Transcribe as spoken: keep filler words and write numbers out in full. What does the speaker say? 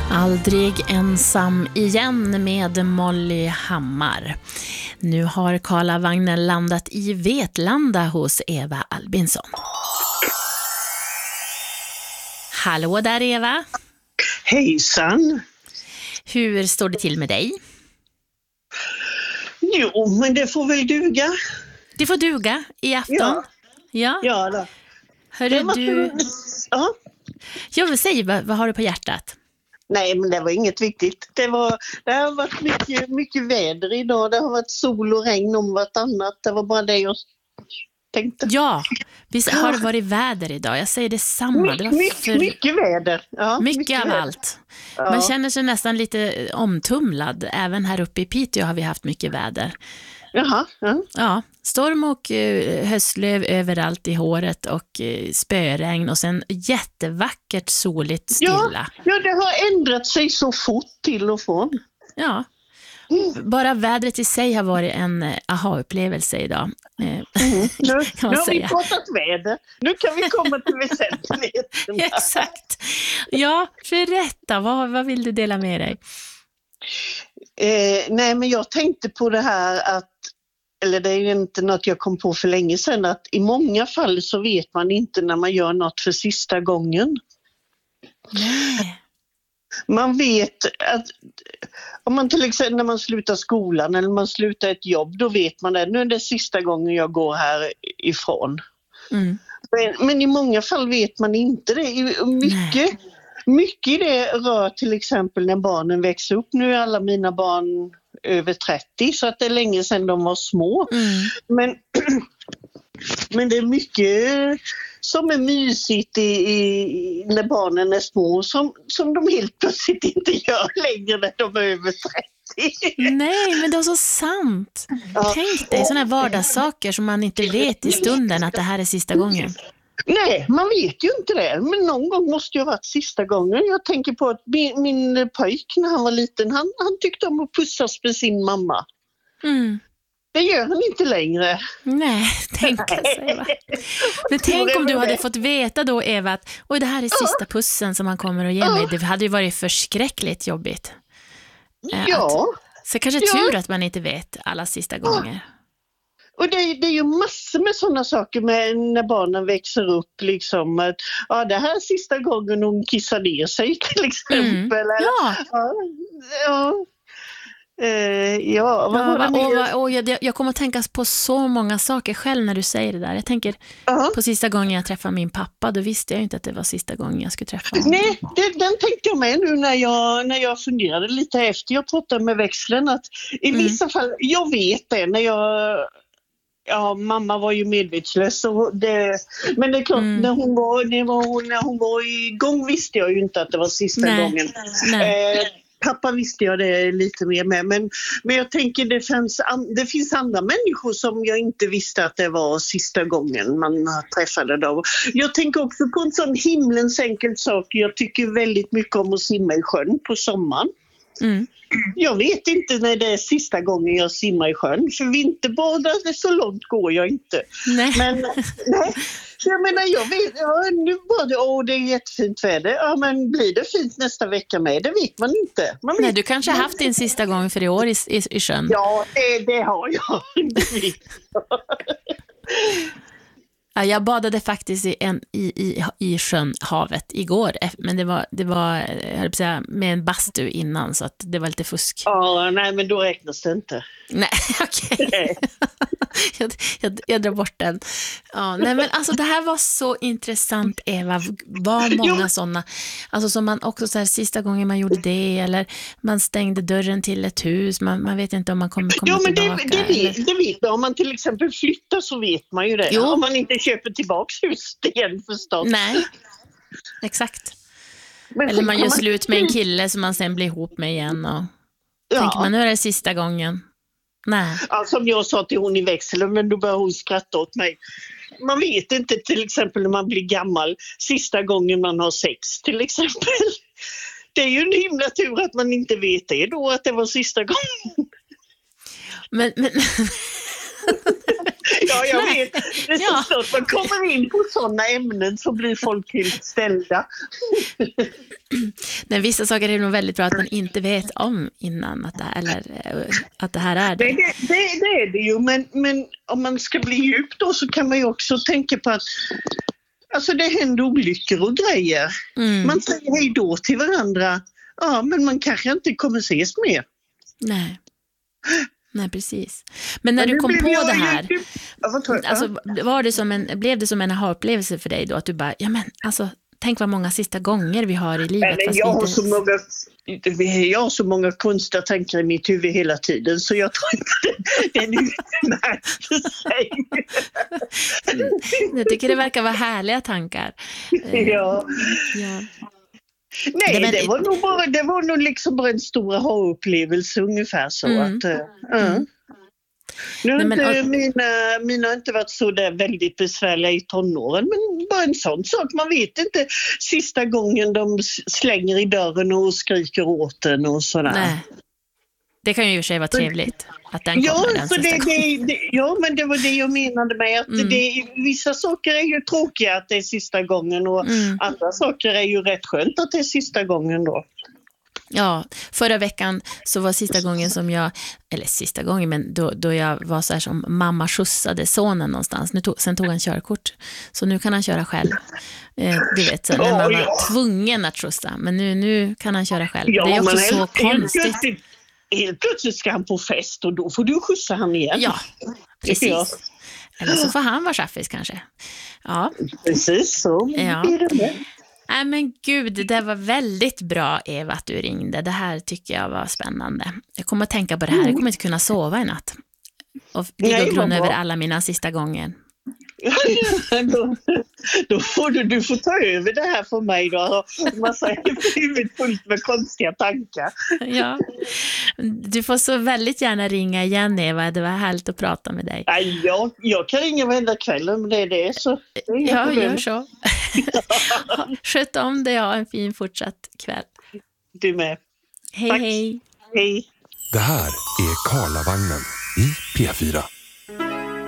Aldrig ensam igen med Molly Hammar. Nu har Karlavagnen landat i Vetlanda hos Eva Albinsson. Hallå där Eva. Hejsan. Hur står det till med dig? Jo, men det får väl duga. Det får duga i afton. Ja. Ja. Ja då. Hörru var du. för... Ja. Jag vill säga, vad, vad har du på hjärtat? Nej, men det var inget viktigt. Det, var, det har varit mycket, mycket väder idag. Det har varit sol och regn om vartannat. Det var bara det jag tänkte. Ja, visst har det varit väder idag. Jag säger detsamma. Det var mycket, för... mycket väder. Ja, mycket, mycket av väder. allt. Ja. Man känner sig nästan lite omtumlad. Även här uppe i Piteå har vi haft mycket väder. Jaha, ja. Ja, storm och uh, höstlöv överallt i håret och uh, spöregn och sen jättevackert soligt stilla. Ja, ja, det har ändrat sig så fort till och från. Ja, bara vädret i sig har varit en uh, aha-upplevelse idag. Uh, Mm. Nu, kan man nu har säga. vi pratat väder. Nu kan vi komma till väsentligheten. Exakt. Ja, berätta. Vad, vad vill du dela med dig? Eh, nej, men jag tänkte på det här att, eller det är ju inte något jag kom på för länge sedan, att i många fall så vet man inte när man gör något för sista gången. Nej. Man vet att om man till exempel när man slutar skolan eller man slutar ett jobb, då vet man det. Nu är det sista gången jag går härifrån. Mm. Men, men i många fall vet man inte det. I- Mycket, mycket i det rör till exempel när barnen växer upp. Nu är alla mina barn över trettio så att det är länge sedan de var små. Mm. Men, men det är mycket som är mysigt i, i, när barnen är små som, som de helt plötsligt inte gör längre när de är över trettio. Nej, men det är så sant. Ja. Tänk dig sådana här vardagssaker som man inte vet i stunden att det här är sista gången. Nej, man vet ju inte det. Men någon gång måste ju ha varit sista gången. Jag tänker på att min, min pojk när han var liten, han, han tyckte om att pussas med sin mamma. Mm. Det gör han inte längre. Nej, tänka sig va. Men tänk om du hade fått veta då Eva att oj, det här är sista pussen som han kommer att ge mig. Det hade ju varit förskräckligt jobbigt. Eh, Ja. Att, så kanske Ja. tur att man inte vet alla sista gånger. Och det, är- det är ju massor med sådana saker med när barnen växer upp. Liksom, att, ja, det här är sista gången hon kissar ner sig till exempel. Mm. Eller, Ja. ja, ja. Eh, ja, vad Ja, var det va, mer? och, va, och jag, jag kommer att tänka på så många saker själv när du säger det där. Jag tänker Ja. på sista gången jag träffade min pappa, då visste jag ju inte att det var sista gången jag skulle träffa honom. Nej, det, den tänkte jag med nu när jag, när jag funderade lite efter. Jag pratade med växeln att i Mm. vissa fall, jag vet det när jag, ja mamma var ju medvetslös och det, men det är klart Mm. när hon var, när, var, när hon var igång visste jag ju inte att det var sista Nej. gången. Nej. Eh, pappa visste jag det lite mer med, men, men jag tänker det finns, an, det finns andra människor som jag inte visste att det var sista gången man träffade dem. Jag tänker också på en sån himlens enkel sak. Jag tycker väldigt mycket om att simma i sjön på sommaren. Mm. Jag vet inte när det är sista gången jag simmar i sjön, för vinterbadar, det så långt går jag inte. Nej. Men nej, jag menar jag vet, ja, nu var det, åh det är jättefint väder, ja men blir det fint nästa vecka med, det vet man inte. Man vet, Nej, du kanske har haft din sista gång för i år i, i, i sjön. Ja, det, det har jag. Det vet jag. Ja, jag badade faktiskt i, en, i, i, i sjön, havet, igår. Men det var, det var jag höll på att säga, med en bastu innan, så att det var lite fusk. Ja, nej men då räknas det inte. Nej, okej. jag, jag, jag drar bort den. Ja, nej, men alltså det här var så intressant, Eva. Vad många sådana. Alltså som man också så här, sista gången man gjorde det, eller man stängde dörren till ett hus. Man, man vet inte om man kommer komma Jo, men tillbaka. det, det, eller... vet, det vet man. Om man till exempel flyttar så vet man ju det. Jo. Om man inte köper tillbaks huset igen förstås. Nej, exakt. Men Eller sen man kan gör slut med en kille som man sen blir ihop med igen och tänker man, nu är det sista gången. Nej. Ja, som jag sa till hon i växeln, men då började hon skratta åt mig. Man vet inte till exempel när man blir gammal, sista gången man har sex till exempel. Det är ju en himla tur att man inte vet det då, att det var sista gången. Men, men... Ja, jag vet. Det är så Ja. klart, man kommer in på sådana ämnen så blir folk helt ställda. Men vissa saker är nog väldigt bra att man inte vet om innan att det här, eller, eh, att det här är det. Det, det, det, det är det ju, men, men om man ska bli djup då så kan man ju också tänka på att alltså det händer olyckor och grejer. Mm. Man säger hej då till varandra. Ja, men man kanske inte kommer ses mer. Nej. Nej, precis. Men när Men du nu kom blev på jag det ju- här, Ja, vad tror jag? alltså, var det som en, blev det som en aha-upplevelse för dig då? Att du bara, ja men alltså, tänk vad många sista gånger vi har i livet. Nej, men fast jag, vi har inte så ens- många, jag har så många konstiga tankar i mitt huvud hela tiden så jag tror inte det, den utmärker sig. Jag tycker det verkar vara härliga tankar. Eh, Ja. ja. Nej, Det- men- det var nog bara, det var nog liksom bara en stor aha-upplevelse ungefär så. Mm. Att, uh, uh. Nu har Nej, men- inte, mina, mina har inte varit så där väldigt besvärliga i tonåren, men bara en sån sak. Man vet inte sista gången de s- slänger i dörren och skriker åt den och sådär. Nej. Det kan ju i och för sig vara trevligt att den Ja, kommer den så sista det, gången. det, det, ja, men det var det jag menade med att Mm. det, vissa saker är ju tråkiga att det är sista gången och Mm. andra saker är ju rätt skönt att det är sista gången då. Ja, förra veckan så var sista gången som jag, eller sista gången, men då, då jag var så här som mamma skjutsade sonen någonstans. Nu tog, sen tog han körkort, så nu kan han köra själv. Eh, du vet, så när man Ja, var ja. tvungen att skjutsa, men nu, nu kan han köra själv. Ja, det är också men så helt, helt, konstigt. plötsligt, helt plötsligt ska han på fest och då får du skjutsa han igen. Ja, precis. Ja. Eller så får han vara chaffis kanske. Ja. Precis så. Ja. Är det med. Nej men gud, det var väldigt bra Eva att du ringde. Det här tycker jag var spännande. Jag kommer att tänka på det här, jag kommer inte kunna sova i natt. Och ligga Nej, och vad grunna bra. över alla mina sista gånger. då, då får du, du får ta över det här för mig då. Massa huvudet fullt med konstiga tankar. Ja. Du får så väldigt gärna ringa igen Eva, det var härligt att prata med dig. Nej, jag, jag kan ringa varenda kväll om det är det. Så det är inga Ja, problem. gör så. Sköt om dig, ha en fin fortsatt kväll. Du med. Hej Tack. hej. Hej. Det här är Karlavagnen i P fyra.